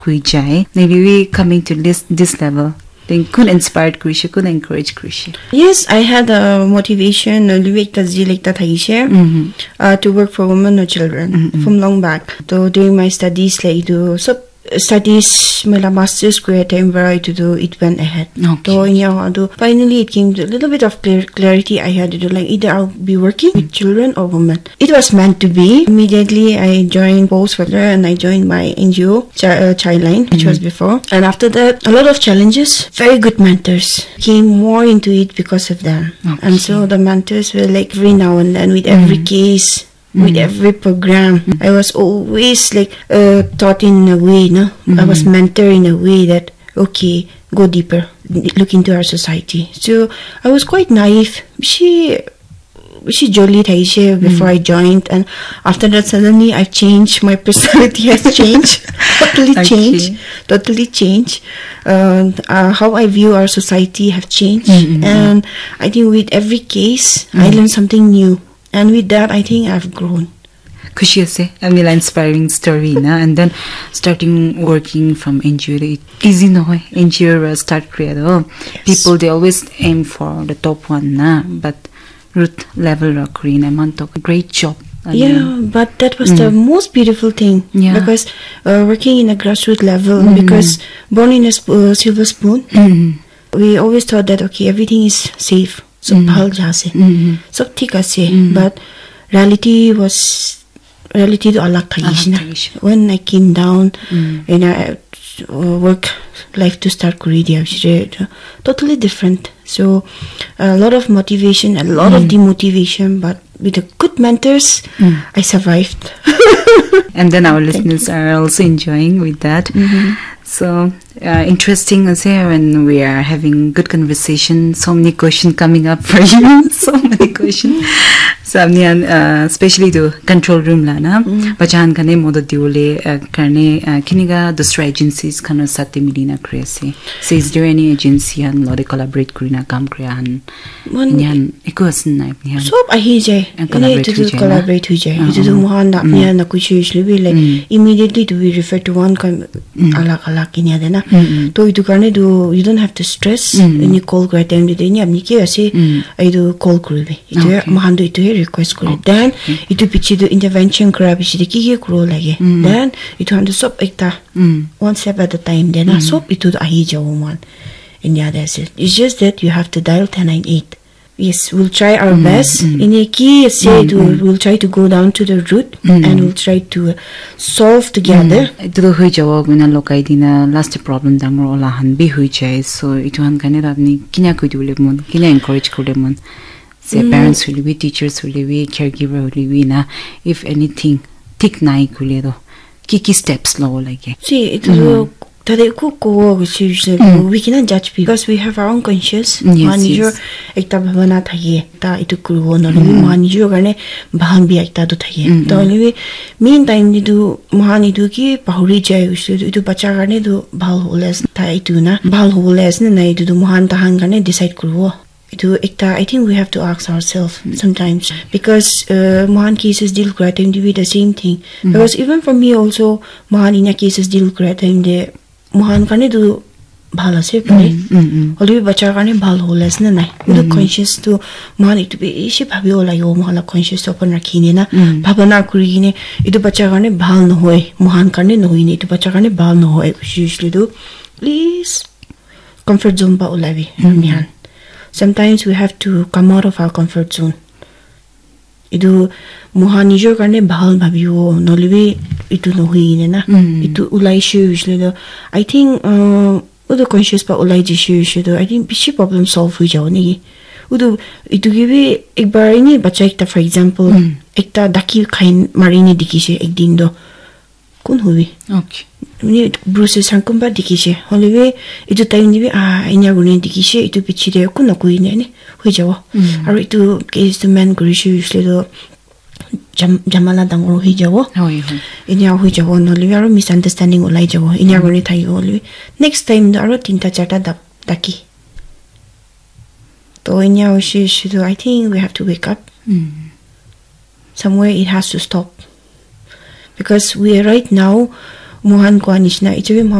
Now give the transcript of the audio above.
hui jai maybe we coming to this level then could inspire Krishi, could encourage Krishi. Yes, I had a motivation to work for women or children from long back. So during my studies, studies, my master's career time where it went ahead. So finally it came to a little bit of clarity. I had to do either I'll be working with children or women. It was meant to be. Immediately I joined Postwater and I joined my NGO Childline, which was before. And after that, a lot of challenges. Very good mentors came more into it because of them. And so the mentors were every now and then with every case. With every program, I was always taught in a way, I was mentored in a way that, okay, go deeper, look into our society. So I was quite naive. She jolly thaise before I joined, and after that suddenly I changed. My personality has changed, totally changed. How I view our society have changed, and I think with every case I learned something new. And with that, I think I've grown. Kushi ase, inspiring story na. And then starting working from NGO, easy no hoy. NGO start create. People they always aim for the top one na, but root level ra Korean amantok great job. Yeah, but that was the most beautiful thing. Yeah. Because working in a grassroots level, because born in a silver spoon, we always thought that okay, everything is safe. So bhal jase, so thik ase, but reality to alag thagi. When I came down and I work life to start Korea, totally different. So a lot of motivation, a lot of demotivation, but with the good mentors, I survived. And then our listeners are also enjoying with that. So interesting as when we are having good conversation. So many questions coming up for you. So many questions. So especially to control room lana. Bajan kane modo diole karne kiniga dostra agencies kano sate milina krese. So is there any agency han lode collaborate kurina kam kriyan? Nyan ikuasin na nyan. So ahi jay. Collaborate hui jay. Itu tu mohan na nyan na kuch usually immediately to be referred to one alag kinya dena. So itu karne do you don't have to stress. Ini call kray time di ni apni ke ase itu call krubi. Itu mohan do itu request kore. Then itu pichi do intervention kray pichi de ki kro lage. Then itu handu sob ekta one step at a time. Then sob itu ahi jaw man. And yeah, that's it. It's just that you have to dial 1098. Yes, we'll try our best. In a key, we'll try to go down to the root and we'll try to solve together. Ito hui jawab na lokai dina last problem dangro olahan bi hui jai. So ito han kane apni kinya koi dule mon, kinya encourage kule mon. Say parents will be, teachers will be, caregiver will be na. If anything, tik nai kule do. Kiki steps lo like. See, ito we cannot judge people because we have our own conscience. Manager ekta bhavana thaye ta itu kuro no manager garne bhan bi ekta do thaye to only meantime ni do mahani do ki pahuri jai itu bacha garne do bhal holes ta itu na bhal holes na itu do mahan tahan garne decide kuro itu ekta. I think we have to ask ourselves sometimes because mahan cases deal kray time to be the same thing because even for me also mahan ina cases deal kray time de mohan karne do bhal ase pare oli bacha karne bhal holes na nai do conscious to mohan itu be ishi bhabi ola yo mohan conscious open rakhine na bhabana kurine itu bacha karne bhal no hoy mohan karne no hoine itu bacha karne bhal no hoy usually do please comfort zone ba olabi mihan. Sometimes we have to come out of our comfort zone. Itu mohan nijo karne bhal bhabio nolibe itu no hoine na itu ulai usually do I think udo conscious pa ulai jishu do I think bishi problem solve hui jao ni udo itu give ek bar ni bacha ekta for example ekta daki khain marini dikise ek din do kun hui okay ni bruises hankumba dikise holiwe itu time ni inya gune dikise itu pichi de kun ko ni hui jao aru itu case to man grishu usually do jamala dangro hi jawo inya hui jawo no liaro misunderstanding olai jawo inya gone thai oli next time aro tinta charta daki to inya ushi shido. I think we have to wake up somewhere. It has to stop because we right now Mohan ko anishna ichwe